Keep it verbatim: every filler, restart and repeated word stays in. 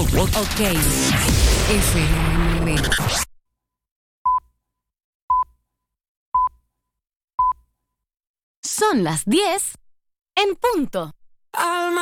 Ok. F M. Son las diez en punto.